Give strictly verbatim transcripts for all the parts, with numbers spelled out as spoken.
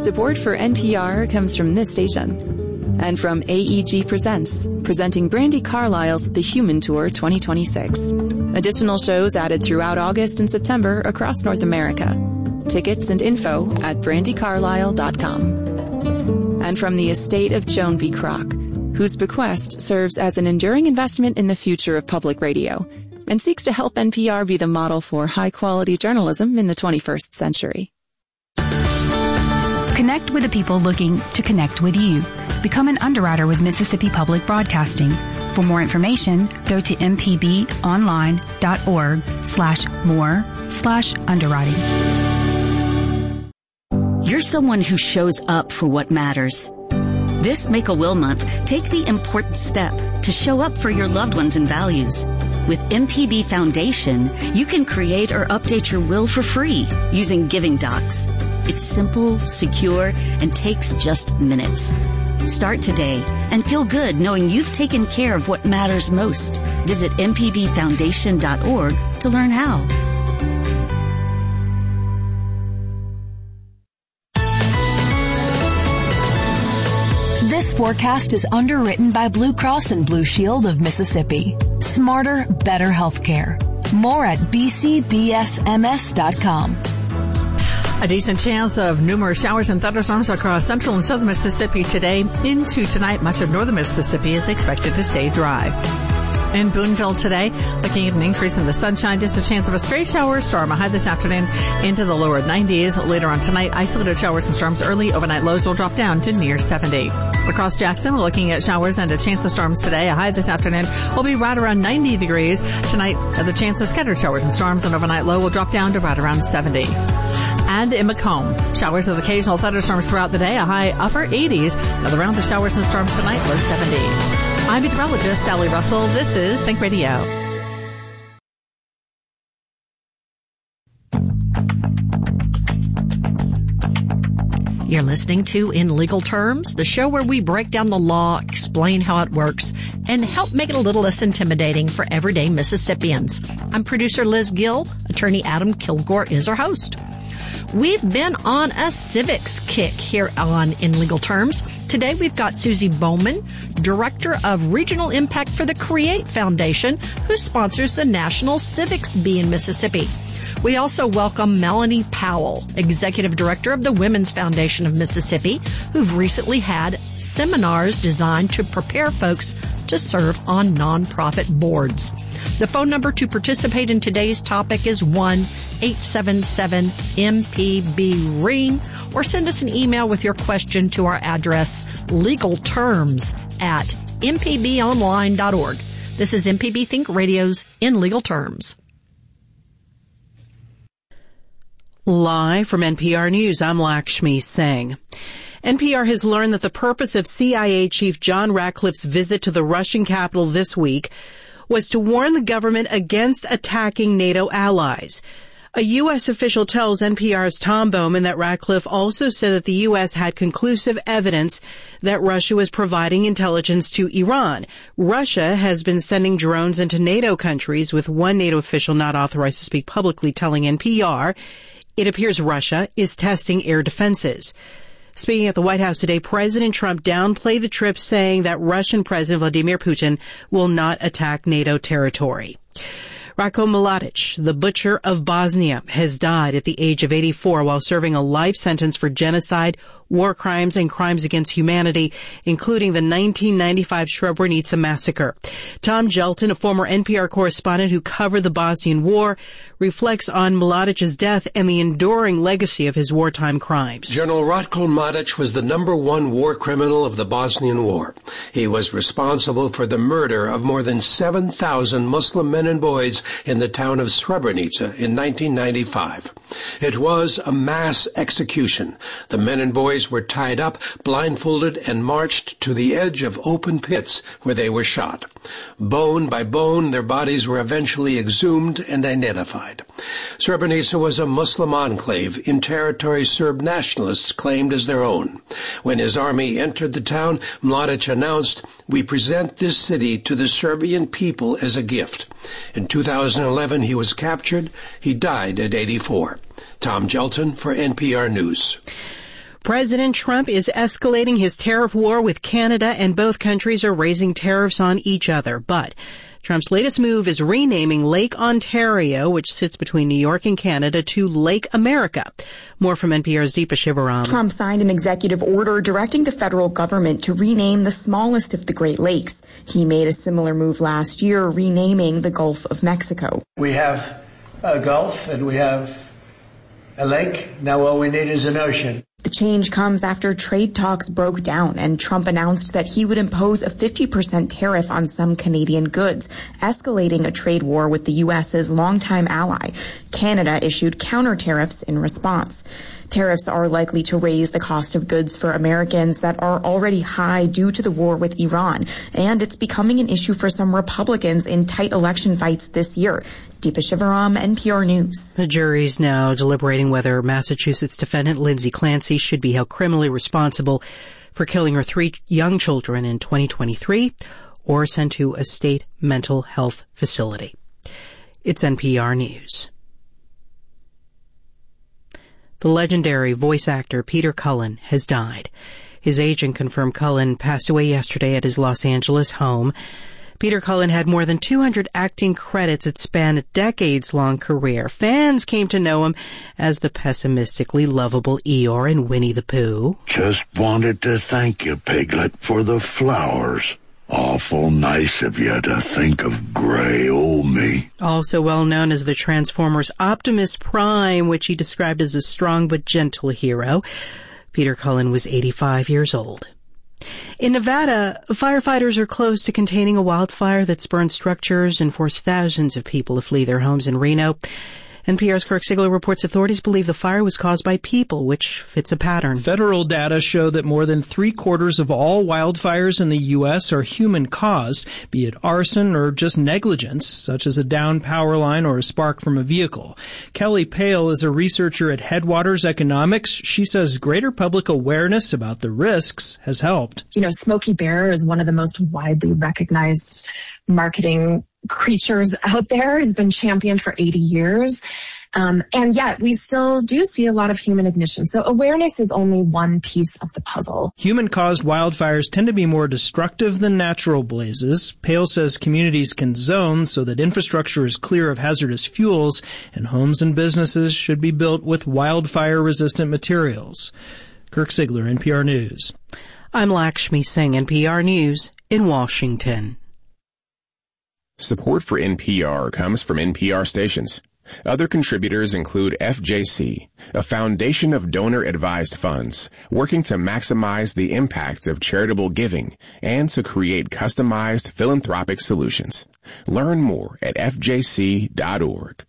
Support for N P R comes from this station and from A E G Presents, presenting Brandi Carlile's The Human Tour twenty twenty-six. Additional shows added throughout August and September across North America. Tickets and info at brandi carlile dot com. And from the estate of Joan B. Kroc, whose bequest serves as an enduring investment in the future of public radio and seeks to help N P R be the model for high-quality journalism in the twenty-first century. Connect with the people looking to connect with you. Become an underwriter with Mississippi Public Broadcasting. For more information, go to m p b online dot org slash more slash underwriting. You're someone who shows up for what matters. This Make-A-Will month, take the important step to show up for your loved ones and values. With M P B Foundation, you can create or update your will for free using Giving Docs. It's simple, secure, and takes just minutes. Start today and feel good knowing you've taken care of what matters most. Visit m p b foundation dot org to learn how. This forecast is underwritten by Blue Cross and Blue Shield of Mississippi. Smarter, better healthcare. More at b c b s m s dot com. A decent chance of numerous showers and thunderstorms across central and southern Mississippi today. Into tonight, much of northern Mississippi is expected to stay dry. In Boonville today, looking at an increase in the sunshine, just a chance of a stray shower or storm. A high this afternoon into the lower nineties. Later on tonight, isolated showers and storms early. Overnight lows will drop down to near seventy. Across Jackson, we're looking at showers and a chance of storms today. A high this afternoon will be right around ninety degrees. Tonight, the chance of scattered showers and storms, and overnight low will drop down to right around seventy. And in Macomb, showers with occasional thunderstorms throughout the day. A high upper eighties. Another round of showers and storms tonight, low seventies. I'm meteorologist Sally Russell. This is Think Radio. You're listening to In Legal Terms, the show where we break down the law, explain how it works, and help make it a little less intimidating for everyday Mississippians. I'm producer Liz Gill. Attorney Adam Kilgore is our host. We've been on a civics kick here on In Legal Terms. Today we've got Susie Bowman, Director of Regional Impact for the Create Foundation, who sponsors the National Civics Bee in Mississippi. We also welcome Melanie Powell, Executive Director of the Women's Foundation of Mississippi, who've recently had seminars designed to prepare folks to serve on nonprofit boards. The phone number to participate in today's topic is one eight seven seven M P B ring, or send us an email with your question to our address legalterms at m p b online dot org. This is M P B Think Radio's In Legal Terms. Live from N P R News, I'm Lakshmi Singh. N P R has learned that the purpose of C I A Chief John Ratcliffe's visit to the Russian capital this week was to warn the government against attacking NATO allies. A U S official tells N P R's Tom Bowman that Ratcliffe also said that the U S had conclusive evidence that Russia was providing intelligence to Iran. Russia has been sending drones into NATO countries, with one NATO official not authorized to speak publicly telling N P R it appears Russia is testing air defenses. Speaking at the White House today, President Trump downplayed the trip, saying that Russian President Vladimir Putin will not attack NATO territory. Ratko Mladic, the butcher of Bosnia, has died at the age of eighty-four while serving a life sentence for genocide, war crimes, and crimes against humanity, including the nineteen ninety-five Srebrenica massacre. Tom Jelton, a former N P R correspondent who covered the Bosnian War, reflects on Mladic's death and the enduring legacy of his wartime crimes. General Ratko Mladic was the number one war criminal of the Bosnian War. He was responsible for the murder of more than seven thousand Muslim men and boys in the town of Srebrenica in nineteen ninety-five. It was a mass execution. The men and boys were tied up, blindfolded, and marched to the edge of open pits where they were shot. Bone by bone, their bodies were eventually exhumed and identified. Srebrenica was a Muslim enclave in territory Serb nationalists claimed as their own. When his army entered the town, Mladic announced, "We present this city to the Serbian people as a gift." In two thousand eleven, he was captured. He died at eighty-four. Tom Jelton for N P R News. President Trump is escalating his tariff war with Canada, and both countries are raising tariffs on each other. But Trump's latest move is renaming Lake Ontario, which sits between New York and Canada, to Lake America. More from N P R's Deepa Shivaram. Trump signed an executive order directing the federal government to rename the smallest of the Great Lakes. He made a similar move last year, renaming the Gulf of Mexico. We have a Gulf and we have a lake. Now all we need is an ocean. The change comes after trade talks broke down and Trump announced that he would impose a fifty percent tariff on some Canadian goods, escalating a trade war with the U S's longtime ally. Canada issued counter tariffs in response. Tariffs are likely to raise the cost of goods for Americans that are already high due to the war with Iran, and it's becoming an issue for some Republicans in tight election fights this year. Deepa Shivaram, N P R News. The jury's now deliberating whether Massachusetts defendant Lindsay Clancy should be held criminally responsible for killing her three young children in twenty twenty-three or sent to a state mental health facility. It's N P R News. The legendary voice actor Peter Cullen has died. His agent confirmed Cullen passed away yesterday at his Los Angeles home. Peter Cullen had more than two hundred acting credits that spanned a decades-long career. Fans came to know him as the pessimistically lovable Eeyore in Winnie the Pooh. Just wanted to thank you, Piglet, for the flowers. Awful nice of you to think of gray old me. Also well known as the Transformers Optimus Prime, which he described as a strong but gentle hero, Peter Cullen was eighty-five years old. In Nevada, firefighters are close to containing a wildfire that's burned structures and forced thousands of people to flee their homes in Reno. N P R's Kirk Sigler reports authorities believe the fire was caused by people, which fits a pattern. Federal data show that more than three-quarters of all wildfires in the U S are human-caused, be it arson or just negligence, such as a downed power line or a spark from a vehicle. Kelly Pale is a researcher at Headwaters Economics. She says greater public awareness about the risks has helped. You know, Smokey Bear is one of the most widely recognized marketing creatures out there, has been championed for eighty years. Um, and yet we still do see a lot of human ignition. So awareness is only one piece of the puzzle. Human-caused wildfires tend to be more destructive than natural blazes. Pale says communities can zone so that infrastructure is clear of hazardous fuels, and homes and businesses should be built with wildfire-resistant materials. Kirk Sigler, N P R News. I'm Lakshmi Singh, N P R News in Washington. Support for N P R comes from N P R stations. Other contributors include F J C, a foundation of donor-advised funds working to maximize the impact of charitable giving and to create customized philanthropic solutions. Learn more at F J C dot org.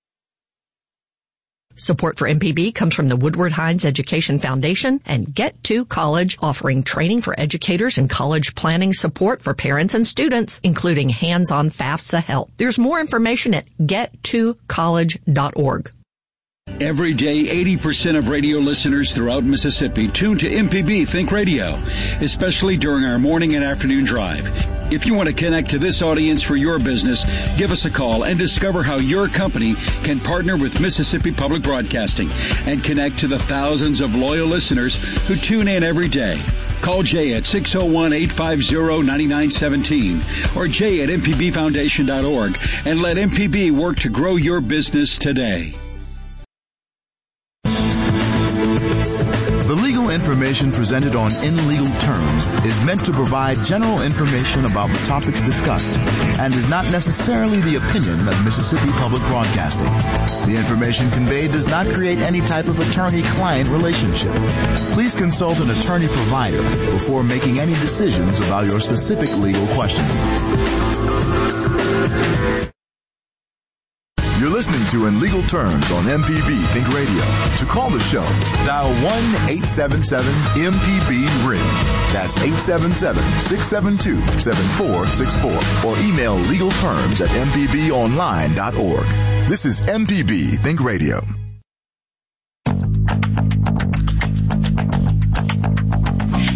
Support for M P B comes from the Woodward Hines Education Foundation and Get to College, offering training for educators and college planning support for parents and students, including hands-on FAFSA help. There's more information at get to college dot org. Every day, eighty percent of radio listeners throughout Mississippi tune to M P B Think Radio, especially during our morning and afternoon drive. If you want to connect to this audience for your business, give us a call and discover how your company can partner with Mississippi Public Broadcasting and connect to the thousands of loyal listeners who tune in every day. Call Jay at six oh one, eight five oh, nine nine one seven or jay at m p b foundation dot org and let M P B work to grow your business today. The legal information presented on In Legal Terms is meant to provide general information about the topics discussed and is not necessarily the opinion of Mississippi Public Broadcasting. The information conveyed does not create any type of attorney-client relationship. Please consult an attorney-provider before making any decisions about your specific legal questions. You're listening to In Legal Terms on M P B Think Radio. To call the show, dial one eight seven seven M P B ring. That's eight seven seven, six seven two, seven four six four. Or email legalterms at m p b online dot org. This is M P B Think Radio. You're listening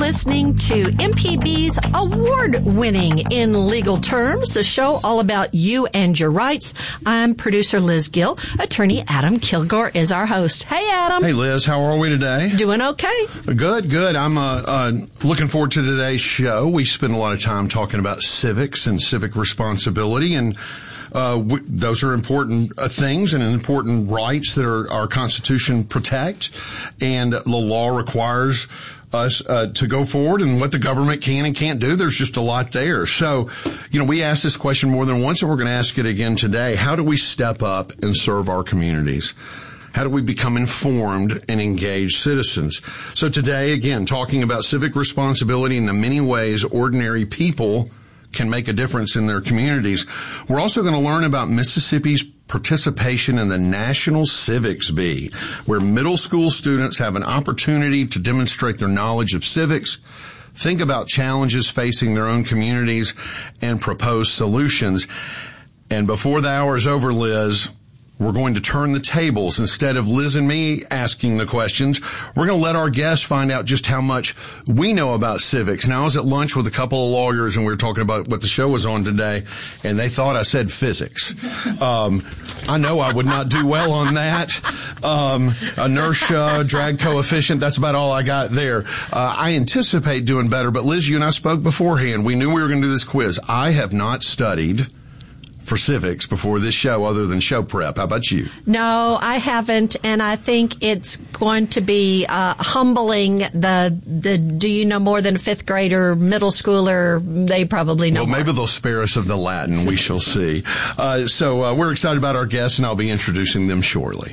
listening to M P B's award-winning In Legal Terms, the show all about you and your rights. I'm producer Liz Gill. Attorney Adam Kilgore is our host. Hey, Adam. Hey, Liz. How are we today? Doing okay. Good, good. I'm uh, uh, looking forward to today's show. We spend a lot of time talking about civics and civic responsibility, and Uh, w- those are important uh, things and important rights that are, our Constitution protect, and the law requires us uh, to go forward and what the government can and can't do. There's just a lot there. So, you know, we asked this question more than once, and we're going to ask it again today. How do we step up and serve our communities? How do we become informed and engaged citizens? So today, again, talking about civic responsibility and the many ways ordinary people can make a difference in their communities. We're also going to learn about Mississippi's participation in the National Civics Bee, where middle school students have an opportunity to demonstrate their knowledge of civics, think about challenges facing their own communities, and propose solutions. And before the hour is over, Liz, we're going to turn the tables. Instead of Liz and me asking the questions, we're going to let our guests find out just how much we know about civics. Now, I was at lunch with a couple of lawyers, and we were talking about what the show was on today, and they thought I said physics. Um, I know I would not do well on that. Um, inertia, drag coefficient, that's about all I got there. Uh, I anticipate doing better, but Liz, you and I spoke beforehand. We knew we were going to do this quiz. I have not studied for civics before this show other than show prep. How about you? No, I haven't, and I think it's going to be uh, humbling. The the do you know more than a fifth grader, middle schooler? They probably know Well, more. maybe they'll spare us of the Latin. We shall see. Uh, so uh, we're excited about our guests, and I'll be introducing them shortly.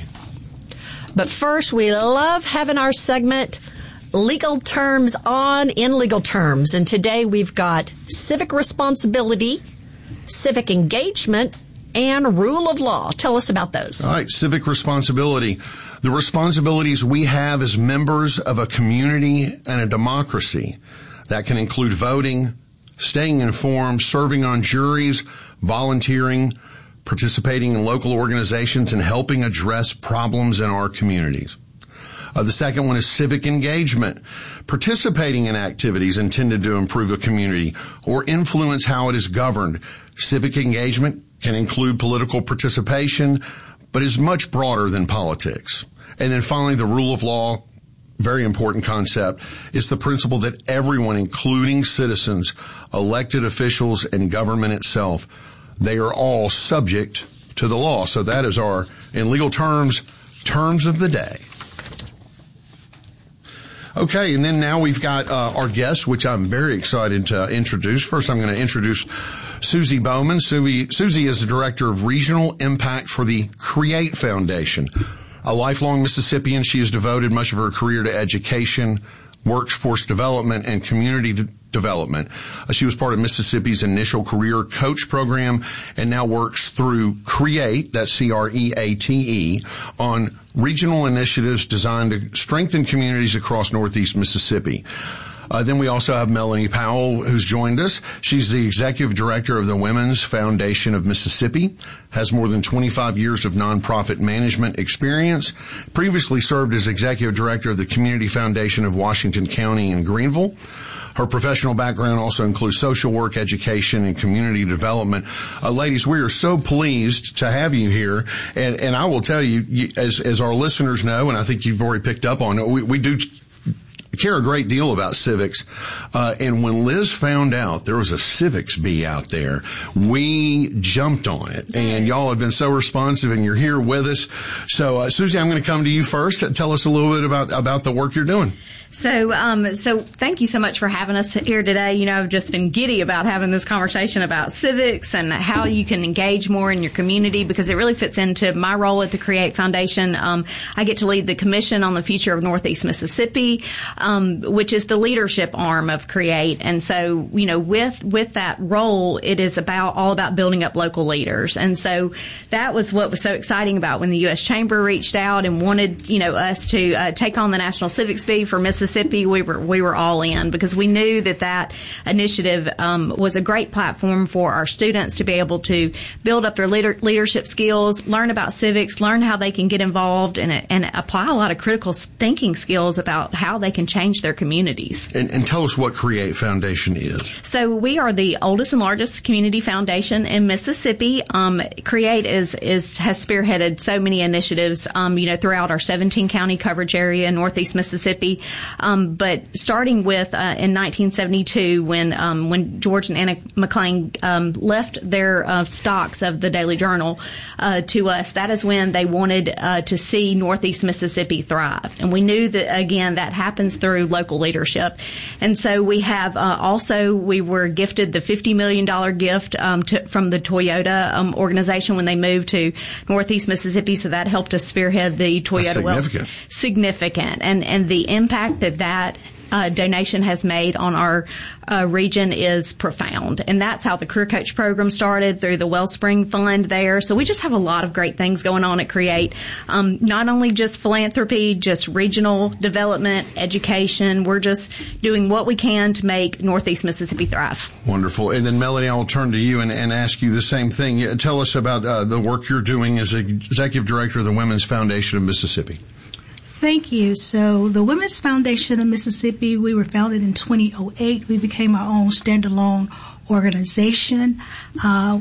But first, we love having our segment, Legal Terms on In Legal Terms. And today we've got civic responsibility, civic engagement, and rule of law. Tell us about those. All right, civic responsibility. The responsibilities we have as members of a community and a democracy. That can include voting, staying informed, serving on juries, volunteering, participating in local organizations, and helping address problems in our communities. Uh, the second one is civic engagement, participating in activities intended to improve a community or influence how it is governed. Civic engagement can include political participation, but is much broader than politics. And then finally, the rule of law, very important concept, is the principle that everyone, including citizens, elected officials, and government itself, they are all subject to the law. So that is our, in legal terms, terms of the day. Okay, and then now we've got uh, our guests, which I'm very excited to introduce. First, I'm going to introduce Susie Bowman. Susie, Susie is the Director of Regional Impact for the CREATE Foundation. A lifelong Mississippian, she has devoted much of her career to education, workforce development, and community de- development. Uh, she was part of Mississippi's initial career coach program and now works through CREATE, that's C R E A T E, on regional initiatives designed to strengthen communities across Northeast Mississippi. Uh, then we also have Melanie Powell, who's joined us. She's the Executive Director of the Women's Foundation of Mississippi, has more than twenty-five years of nonprofit management experience, previously served as Executive Director of the Community Foundation of Washington County in Greenville. Her professional background also includes social work, education, and community development. Uh, ladies, we are so pleased to have you here. And, and I will tell you, you, as, as our listeners know, and I think you've already picked up on it, we, we do care a great deal about civics. Uh, and when Liz found out there was a civics bee out there, we jumped on it. And y'all have been so responsive, and you're here with us. So, uh, Susie, I'm going to come to you first. Tell us a little bit about, about the work you're doing. So, um, so thank you so much for having us here today. You know, I've just been giddy about having this conversation about civics and how you can engage more in your community, because it really fits into my role at the CREATE Foundation. Um, I get to lead the Commission on the Future of Northeast Mississippi, um, which is the leadership arm of CREATE. And so, you know, with, with that role, it is about, all about building up local leaders. And so that was what was so exciting about when the U S Chamber reached out and wanted, you know, us to, uh, take on the National Civics Bee for Mississippi. Mississippi, we were we were all in, because we knew that that initiative um, was a great platform for our students to be able to build up their leader, leadership skills, learn about civics, learn how they can get involved, and and apply a lot of critical thinking skills about how they can change change their communities. And, and tell us what Create Foundation is. So we are the oldest and largest community foundation in Mississippi. Um, Create is, is, has spearheaded so many initiatives, um, you know, throughout our seventeen county coverage area in Northeast Mississippi. Um, but starting with, uh, in nineteen seventy-two, when, um, when George and Anna McLean, um, left their, uh, stocks of the Daily Journal, uh, to us, that is when they wanted, uh, to see Northeast Mississippi thrive. And we knew that, again, that happens through local leadership. And so we have, uh, also, we were gifted the fifty million dollars gift, um, to, from the Toyota, um, organization when they moved to Northeast Mississippi. So that helped us spearhead the Toyota Wells. Significant. Significant. And, and the impact that that Uh, donation has made on our uh, region is profound. And that's how the Career Coach program started, through the Wellspring Fund there. So we just have a lot of great things going on at Create. Um, not only just philanthropy, just regional development, education. We're just doing what we can to make Northeast Mississippi thrive. Wonderful. And then, Melanie, I'll turn to you and, and ask you the same thing. Tell us about uh, the work you're doing as Executive Director of the Women's Foundation of Mississippi. Thank you. So the Women's Foundation of Mississippi, we were founded in two thousand eight. We became our own standalone organization. Uh,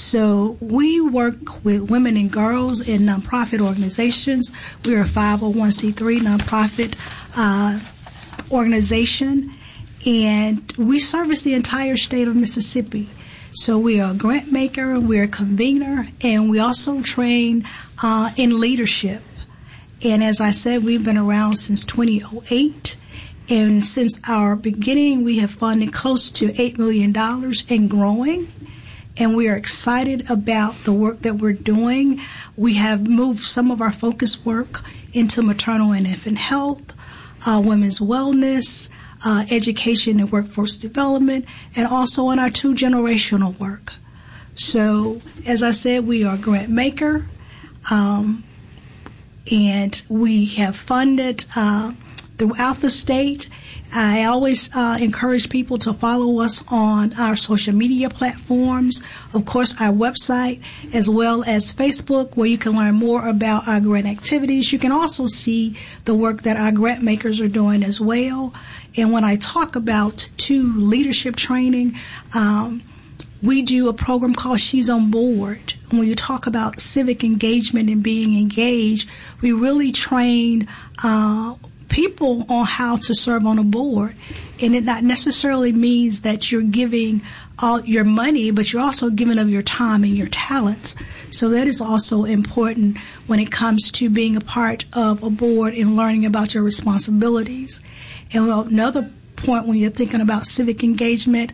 so we work with women and girls in nonprofit organizations. We're a five oh one c three nonprofit uh, organization, and we service the entire state of Mississippi. So we are a grant maker, we're a convener, and we also train uh, in leadership. And as I said, we've been around since two thousand eight. And since our beginning, we have funded close to eight million dollars and growing. And we are excited about the work that we're doing. We have moved some of our focus work into maternal and infant health, uh, women's wellness, uh, education and workforce development, and also on our two-generational work. So, as I said, we are a grant maker. Um, And we have funded uh, throughout the state. I always uh, encourage people to follow us on our social media platforms, of course, our website, as well as Facebook, where you can learn more about our grant activities. You can also see the work that our grant makers are doing as well. And when I talk about two leadership training, um, we do a program called She's on Board. When you talk about civic engagement and being engaged, we really train uh, people on how to serve on a board. And it not necessarily means that you're giving all your money, but you're also giving of your time and your talents. So that is also important when it comes to being a part of a board and learning about your responsibilities. And another point, when you're thinking about civic engagement,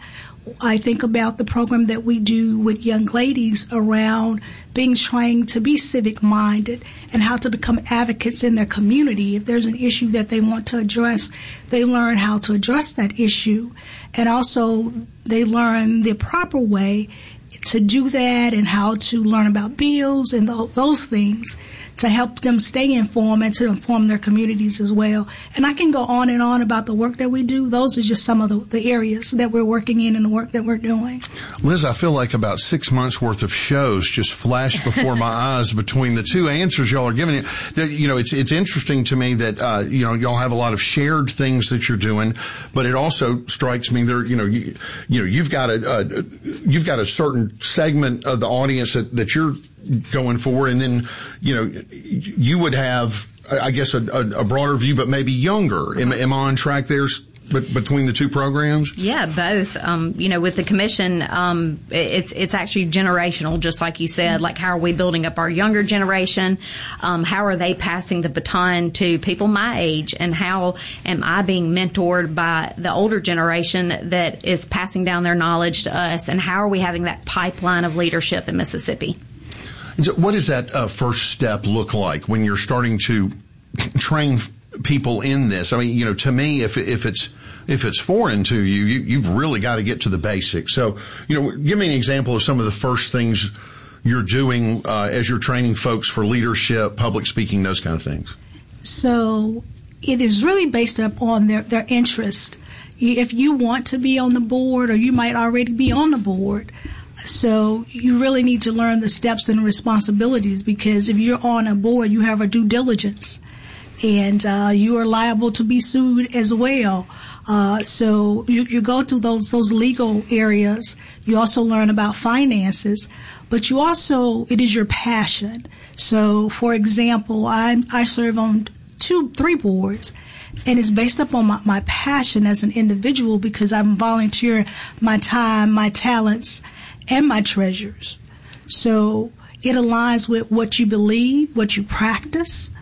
I think about the program that we do with young ladies around being trained to be civic-minded and how to become advocates in their community. If there's an issue that they want to address, they learn how to address that issue. And also, they learn the proper way to do that and how to learn about bills and th- those things to help them stay informed and to inform their communities as well. And I can go on and on about the work that we do. Those are just some of the, the areas that we're working in and the work that we're doing. Liz, I feel like about six months worth of shows just flashed before my eyes between the two answers y'all are giving. That, you know, it's it's interesting to me that uh, you know y'all have a lot of shared things that you're doing, but it also strikes me there. You know, you, you know, you've got a, a you've got a certain segment of the audience that, that you're going for, and then, you know, you would have, I guess, a, a, a broader view, but maybe younger. Am, am I on track there between the two programs? Yeah, both. Um, you know, with the commission, um, it's it's actually generational, just like you said. Like, how are we building up our younger generation? Um, how are they passing the baton to people my age? And how am I being mentored by the older generation that is passing down their knowledge to us? And how are we having that pipeline of leadership in Mississippi? So what does that uh, first step look like when you're starting to train people in this? I mean, you know, to me, if if it's if it's foreign to you, you you've really got to get to the basics. So, you know, give me an example of some of the first things you're doing uh, as you're training folks for leadership, public speaking, those kind of things. So it is really based up on their, their interest. If you want to be on the board, or you might already be on the board, so you really need to learn the steps and responsibilities, because if you're on a board, you have a due diligence. and uh, you are liable to be sued as well. Uh, so you, you go through those those legal areas. You also learn about finances, but you also, it is your passion. So, for example, I I serve on two, three boards, and it's based upon my, my passion as an individual because I'm volunteering my time, my talents, and my treasures. So it aligns with what you believe, what you practice,